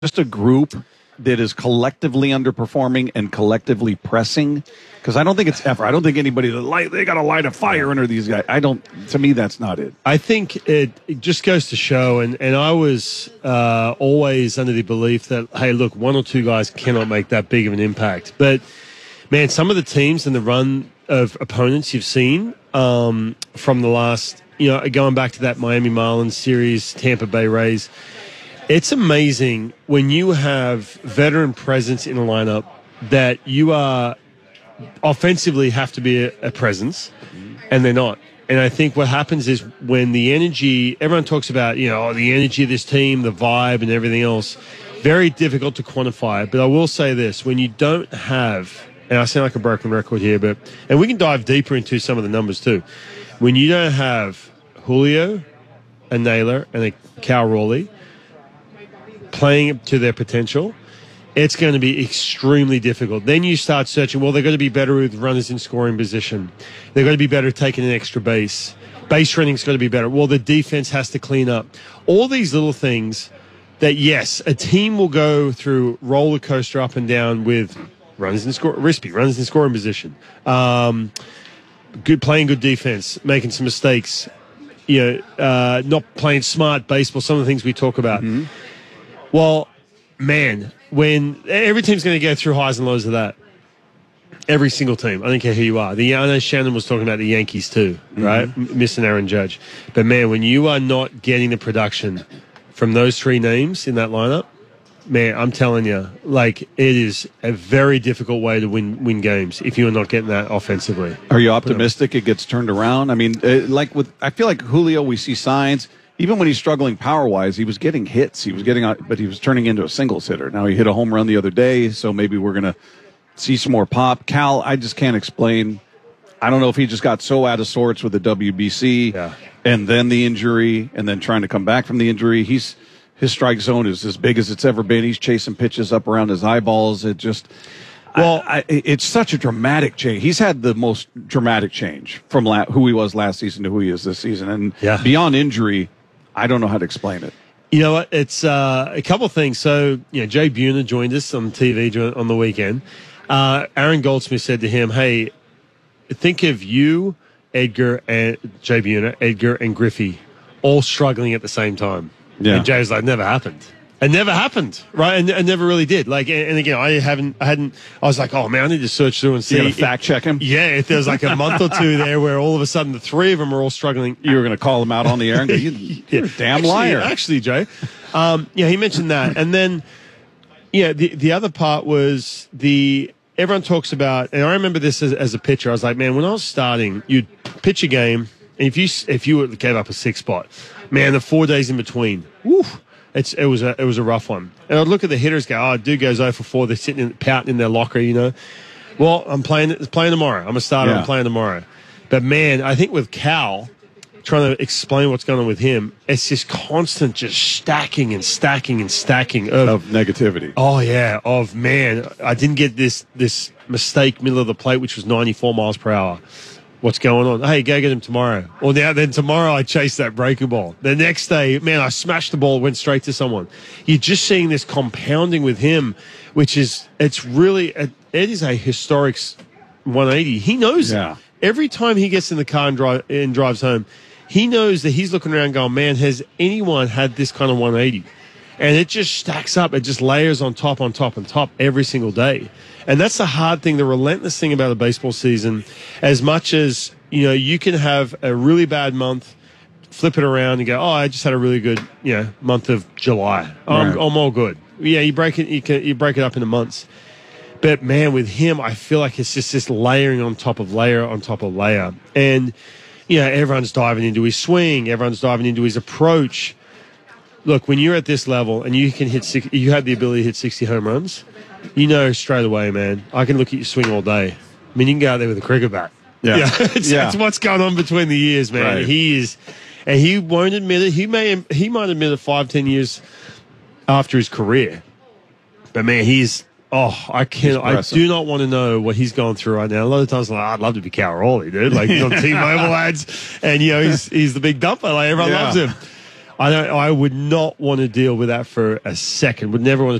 just a group that is collectively underperforming and collectively pressing? Because I don't think it's effort. I don't think anybody they got to light a fire under these guys. To me, that's not it. I think it just goes to show, and I was always under the belief that, hey, look, one or two guys cannot make that big of an impact. But, man, some of the teams and the run of opponents you've seen from the last, going back to that Miami Marlins series, Tampa Bay Rays, it's amazing when you have veteran presence in a lineup that you are offensively have to be a presence, and they're not. And I think what happens is when the energy, everyone talks about, the energy of this team, the vibe and everything else, very difficult to quantify. But I will say this, when you don't have, and I sound like a broken record here, and we can dive deeper into some of the numbers too. When you don't have Julio, a Naylor, and a Cal Raleigh playing to their potential, it's going to be extremely difficult. Then you start searching, well, they're going to be better with runners in scoring position. They're going to be better taking an extra base. Base running's going to be better. Well, the defense has to clean up. All these little things that, yes, a team will go through roller coaster up and down with runners in scoring position. Playing good defense, making some mistakes, not playing smart baseball, some of the things we talk about. Mm-hmm. Well, man, when every team's going to go through highs and lows of that. Every single team. I don't care who you are. I know Shannon was talking about the Yankees too, right? Mm-hmm. Missing Aaron Judge. But, man, when you are not getting the production from those three names in that lineup, man, I'm telling you, it is a very difficult way to win games if you're not getting that offensively. Are you optimistic it gets turned around? I mean, I feel like Julio, we see signs. Even when he's struggling power-wise, he was getting hits. But he was turning into a singles hitter. Now he hit a home run the other day, so maybe we're going to see some more pop. Cal, I just can't explain. I don't know if he just got so out of sorts with the WBC and then the injury and then trying to come back from the injury. His strike zone is as big as it's ever been. He's chasing pitches up around his eyeballs. It just... it's such a dramatic change. He's had the most dramatic change from who he was last season to who he is this season. And beyond injury... I don't know how to explain it. You know what? It's a couple of things. So, Jay Buhner joined us on TV on the weekend. Aaron Goldsmith said to him, hey, think of you, Edgar, and Jay Buhner, Edgar, and Griffey all struggling at the same time. Yeah. And Jay was like, never happened. It never happened, right? And it never really did. And again, I was like, oh man, I need to search through and see. You gotta fact check him? Yeah, if there's like a month or two there where all of a sudden the three of them are all struggling. You were going to call him out on the air and go, you're a damn liar. Actually, Jay. He mentioned that. And then, the other part was everyone talks about, and I remember this as a pitcher, I was like, man, when I was starting, you'd pitch a game, and if you gave up a 6 spot, man, the 4 days in between, woo. It was a rough one. And I'd look at the hitters, go, dude goes 0 for 4. They're sitting pouting in their locker, Well, I'm playing tomorrow. I'm a starter. I'm playing tomorrow. But, man, I think with Cal, trying to explain what's going on with him, it's just constant just stacking and stacking and stacking of negativity. Oh, yeah. Man, I didn't get this mistake middle of the plate, which was 94 miles per hour. What's going on? Hey, go get him tomorrow. Well, then tomorrow I chased that breaking ball. The next day, man, I smashed the ball, went straight to someone. You're just seeing this compounding with him, which is, it is a historic 180. He knows it. Every time he gets in the car and drives home, he knows that he's looking around going, man, has anyone had this kind of 180? And it just stacks up. It just layers on top every single day. And that's the hard thing, the relentless thing about a baseball season. As much as, you can have a really bad month, flip it around and go, I just had a really good, month of July. I'm all good. Yeah, you break it up into months. But, man, with him, I feel like it's just this layering on top of layer on top of layer. And, everyone's diving into his swing. Everyone's diving into his approach. Look, when you're at this level and you have the ability to hit 60 home runs, straight away, man, I can look at your swing all day. I mean, you can go out there with a cricket bat. Yeah. It's what's going on between the years, man. Right. He is, and he won't admit it. He might admit it 5-10 years after his career. But, man, I do not want to know what he's going through right now. A lot of times, I'd love to be Cal Raleigh, dude. Like, on T-Mobile ads, and, he's the big dumper. Like, everyone loves him. I would not want to deal with that for a second. Would never want to